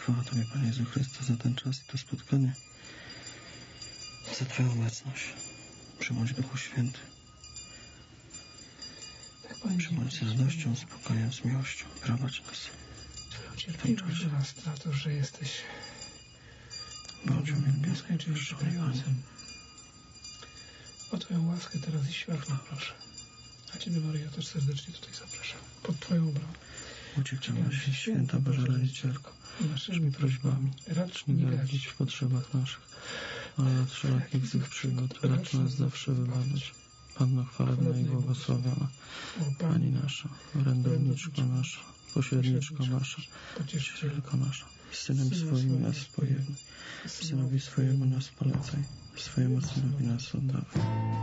Chwała Tobie, Panie Jezu Chryste, za ten czas i to spotkanie, za Twoją obecność. Przybądź Duchu Święty. Przybądź z radością, spokojem, z miłością. Prowadź nas. Twoją cierpliwość wzrasta, to, że jesteś Bądź nieskończenie czytającym. O Twoją łaskę teraz i światło proszę. A Ciebie, Maryjo, też serdecznie tutaj zapraszam. Pod Twoją obronę. Uciekamy się, Święta Boża Rodzicielko, naszymi prośbami. Racz nie nie gadzić w potrzebach naszych, ale od wszelakich złych przygód racz nas zawsze wybawić. Panno chwalebna i błogosławiona, Pani nasza, orędowniczko nasza, pośredniczko nasza, pocieszycielko nasza, Synem swoim nas pojednaj, Synowi swojemu nas polecaj, swojemu Synowi nas oddawaj.